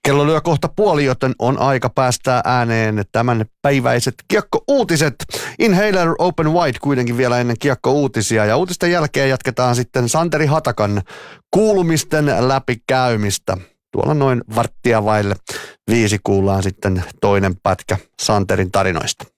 Kello lyö kohta puoli, joten on aika päästää ääneen tämän päiväiset kiekkouutiset. Inhaler Open Wide kuitenkin vielä ennen kiekkouutisia. Ja uutisten jälkeen jatketaan sitten Santeri Hatakan kuulumisten läpikäymistä. Tuolla noin 4:15 kuullaan sitten toinen pätkä Santerin tarinoista.